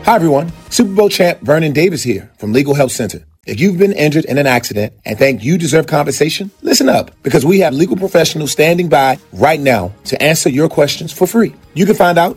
Hi, everyone. Super Bowl champ Vernon Davis here from Legal Help Center. If you've been injured in an accident and think you deserve compensation, listen up, because we have legal professionals standing by right now to answer your questions for free. You can find out